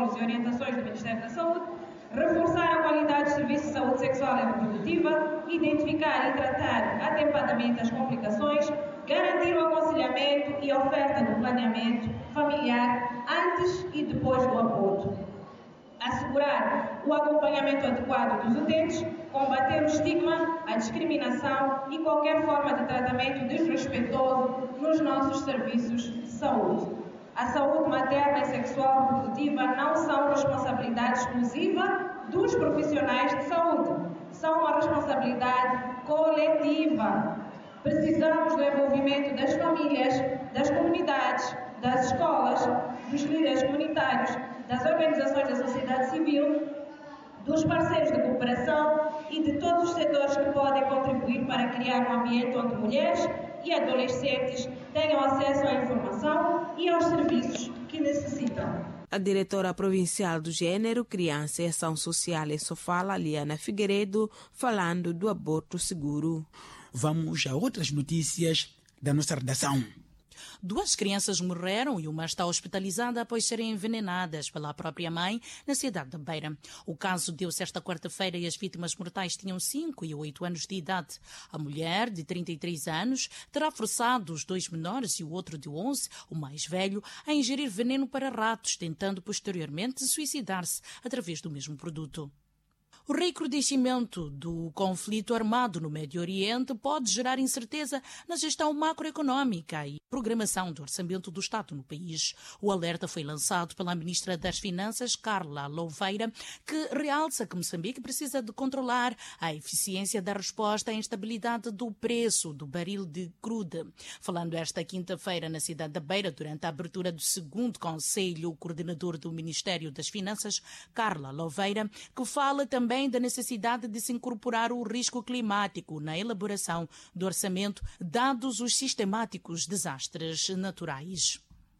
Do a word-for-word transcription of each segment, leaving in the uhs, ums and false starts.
protocolos e orientações do Ministério da Saúde, reforçar a qualidade de serviço de saúde sexual e reprodutiva, identificar e tratar atempadamente as complicações, garantir o aconselhamento e a oferta do planeamento familiar antes e depois do aborto, assegurar o acompanhamento adequado dos utentes, combater o estigma, a discriminação e qualquer forma de tratamento desrespeitoso nos nossos serviços de saúde. A saúde materna e sexual reprodutiva não são responsabilidade exclusiva dos profissionais de saúde, são uma responsabilidade coletiva. Precisamos do envolvimento das famílias, das comunidades, das escolas, dos líderes comunitários, das organizações da sociedade civil, dos parceiros de cooperação e de todos os setores que podem contribuir para criar um ambiente onde mulheres e adolescentes tenham acesso à informação e aos serviços que necessitam. A diretora provincial do Gênero, Criança e Ação Social em Sofala, Liana Figueiredo, falando do aborto seguro. Vamos a outras notícias da nossa redação. Duas crianças morreram e uma está hospitalizada após serem envenenadas pela própria mãe na cidade da Beira. O caso deu-se esta quarta-feira e as vítimas mortais tinham cinco e oito anos de idade. A mulher, de trinta e três anos, terá forçado os dois menores e o outro de onze, o mais velho, a ingerir veneno para ratos, tentando posteriormente suicidar-se através do mesmo produto. O recrudescimento do conflito armado no Médio Oriente pode gerar incerteza na gestão macroeconômica e programação do orçamento do Estado no país. O alerta foi lançado pela ministra das Finanças, Carla Louveira, que realça que Moçambique precisa de controlar a eficiência da resposta à instabilidade do preço do barril de crude. Falando esta quinta-feira na cidade da Beira, durante a abertura do segundo Conselho, o coordenador do Ministério das Finanças, Carla Louveira, que fala também da necessidade de se incorporar o risco climático na elaboração do orçamento, dados os sistemáticos desastres naturais.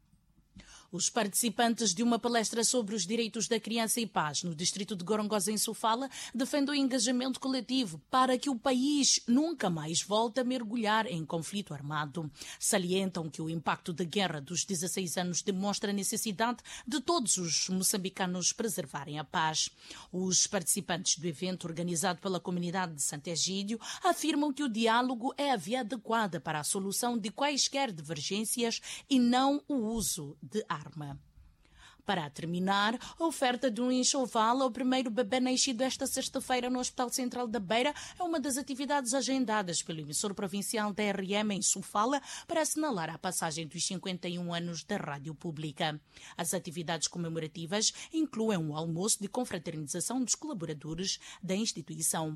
Os participantes de uma palestra sobre os direitos da criança e paz no distrito de Gorongosa, em Sofala, defendem o engajamento coletivo para que o país nunca mais volte a mergulhar em conflito armado. Salientam que o impacto da guerra dos dezesseis anos demonstra a necessidade de todos os moçambicanos preservarem a paz. Os participantes do evento, organizado pela comunidade de Santo Egídio, afirmam que o diálogo é a via adequada para a solução de quaisquer divergências e não o uso de armas. Para terminar, a oferta de um enxoval ao primeiro bebê nascido esta sexta-feira no Hospital Central da Beira é uma das atividades agendadas pelo emissor provincial da R M em Sofala para assinalar a passagem dos cinquenta e um anos da Rádio Pública. As atividades comemorativas incluem um almoço de confraternização dos colaboradores da instituição.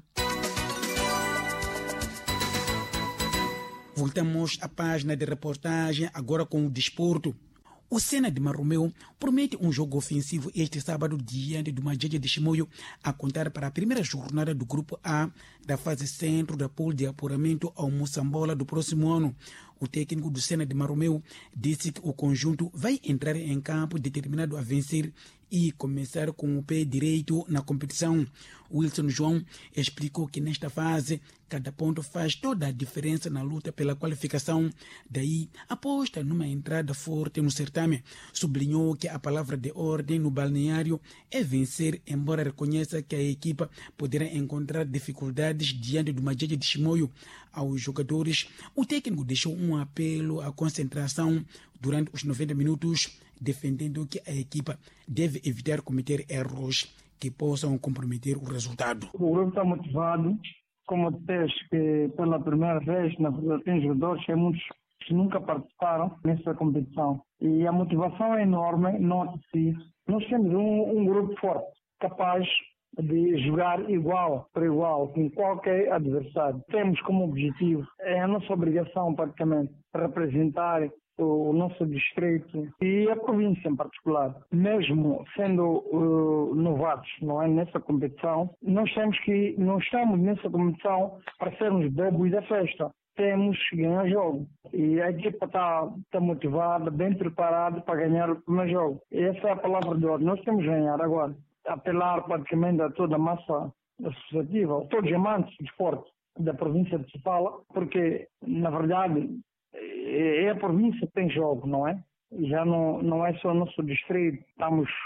Voltamos à página de reportagem, agora com o desporto. O Sena de Marromeu promete um jogo ofensivo este sábado diante do Majeje de Chimoio, a contar para a primeira jornada do Grupo A da fase centro da pool de apuramento ao Moçambola do próximo ano. O técnico do Sena de Marromeu disse que o conjunto vai entrar em campo determinado a vencer e começar com o pé direito na competição. Wilson João explicou que nesta fase cada ponto faz toda a diferença na luta pela qualificação, daí aposta numa entrada forte no certame. Sublinhou que a palavra de ordem no balneário é vencer, embora reconheça que a equipa poderá encontrar dificuldades diante do Majeje de Chimoio. Aos jogadores, o técnico deixou um apelo à concentração durante os noventa minutos, defendendo que a equipa deve evitar cometer erros que possam comprometer o resultado. O grupo está motivado, como disseste, que pela primeira vez, na verdade, tem jogadores que muitos que nunca participaram nessa competição. E a motivação é enorme, nota-se. Nós temos um, um grupo forte, capaz de jogar igual para igual com qualquer adversário. Temos como objetivo, é a nossa obrigação praticamente, representar o nosso distrito e a província em particular. Mesmo sendo uh, novatos, não é, nessa competição, nós temos que, não estamos nessa competição para sermos bobos da festa. Temos que ganhar jogo. E a equipa está tá motivada, bem preparada para ganhar o primeiro jogo. E essa é a palavra de ordem. Nós temos que ganhar agora. Apelar praticamente a toda a massa associativa, a todos os amantes de esporte da província de Sofala, porque, na verdade, é a província que tem jogo, não é? Já não, não é só o nosso distrito, estamos